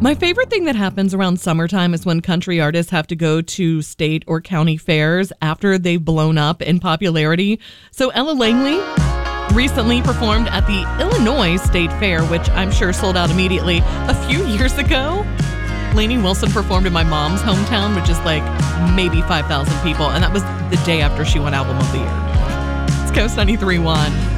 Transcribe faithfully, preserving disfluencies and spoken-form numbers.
My favorite thing that happens around summertime is when country artists have to go to state or county fairs after they've blown up in popularity. So Ella Langley recently performed at the Illinois State Fair, which I'm sure sold out immediately a few years ago. Lainey Wilson performed in my mom's hometown, which is like maybe five thousand people, and that was the day after she won Album of the Year. It's Coast ninety-three point one.